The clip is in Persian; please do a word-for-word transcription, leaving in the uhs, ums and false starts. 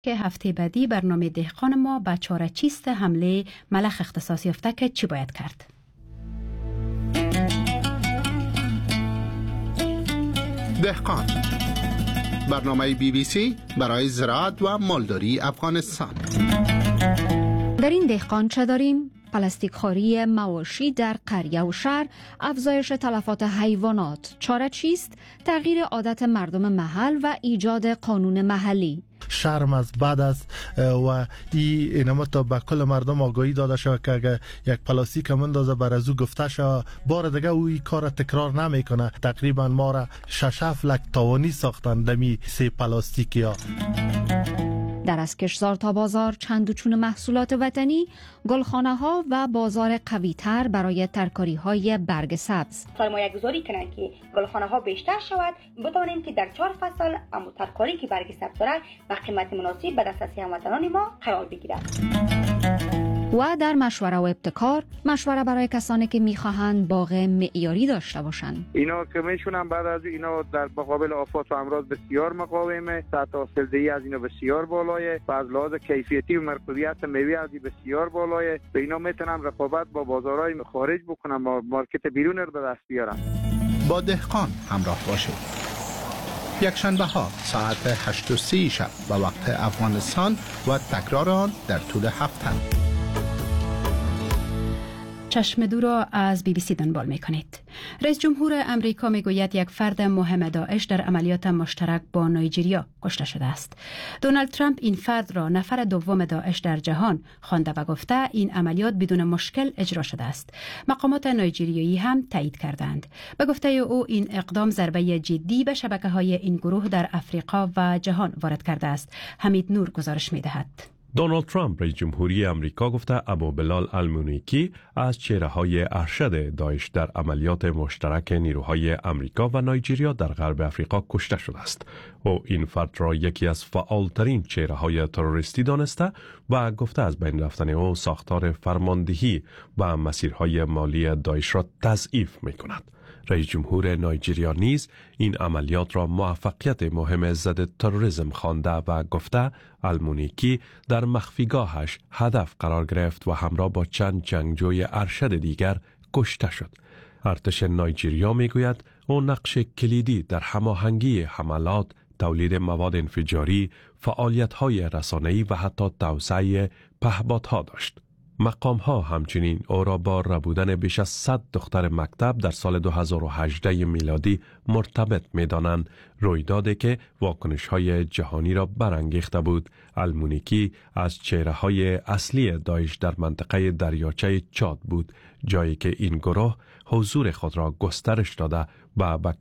که هفته بعدی برنامه دهقان ما به چاره چیست حمله ملخ اختصاص یافته که چی باید کرد؟ دهقان، برنامه بی بی سی برای زراعت و مالداری افغانستان. در این دهقان چه داریم؟ پلاستیک خوری مواشی در قریه و شهر، افزایش تلفات حیوانات. چاره چیست؟ تغییر عادت مردم محل و ایجاد قانون محلی. شرم از بعد است و این اینما تا به کل مردم آگاهی داده شود که اگر یک پلاستیک مندازه بر از او گفته شود بار دیگه او این کار تکرار نمیکنه. تقریبا ما را شش هفت لک تاوانی ساختن دمی سه پلاستیکی ها. در از کشزار تا بازار چند و چون محصولات وطنی، گلخانه ها و بازار قوی تر برای ترکاری های برگ سبز. سرمایه گذاری کنند که گلخانه ها بیشتر شود، بتوانیم که در چهار فصل امو ترکاری که برگ سبز دارد و قیمت مناسب به دسترسی هموطنان ما قرار بگیرد. و در مشوره و ابتکار، مشوره برای کسانی که میخواهند باغ معیاری داشته باشند. اینا که میشونن بعد از اینا در مقابل آفات و امراض بسیار مقاومه، سطح حاصلدهی از اینا بسیار بالایه و از لحاظ کیفیتی و مرکزیت میوه از بسیار بالایه. به اینا میتونن رقابت با بازارهای خارج بکنن و مارکت بیرون رو به دست بیارن. با دهقان همراه باشید. یک شنبه ها ساعت هشت و سی شب به وقت افغانستان و تکرار آن در طول هفته. چشم دو را از بی بی سی دنبال می کنید. رئیس جمهور امریکا می گوید یک فرد مهم داعش در عملیات مشترک با نایجریا کشته شده است. دونالد ترامپ این فرد را نفر دوم داعش در جهان خوانده و گفته این عملیات بدون مشکل اجرا شده است. مقامات نایجریایی هم تایید کردند. به گفته او این اقدام ضربه جدی به شبکه‌های این گروه در افریقا و جهان وارد کرده است. حمید نور گزارش می دهد. دونالد ترامپ رئیس جمهوری آمریکا گفته ابو بلال المونیکی از چهره‌های ارشد داعش در عملیات مشترک نیروهای آمریکا و نایجریا در غرب افریقا کشته شده است. او این فرد را یکی از فعالترین چهره‌های تروریستی دانسته و گفته از بین رفتن او ساختار فرماندهی و مسیرهای مالی داعش را تضعیف می‌کند. رئیس جمهور نایجریا نیز این عملیات را موفقیت مهم ضد تروریسم خوانده و گفته المونیکی در مخفیگاهش هدف قرار گرفت و همراه با چند جنگجوی ارشد دیگر کشته شد. ارتش نایجریا میگوید او نقش کلیدی در هماهنگی حملات، تولید مواد انفجاری، فعالیت‌های رسانه‌ای و حتی توسعه پهپادها داشت. مقام ها همچنین او را با ربودن بیش از صد دختر مکتب در سال دو هزار و هجده میلادی مرتبط می دانند، رویدادی که واکنش های جهانی را برانگیخته بود. المونیکی از چهره های اصلی داعش در منطقه دریاچه چاد بود، جایی که این گروه حضور خود را گسترش داده و به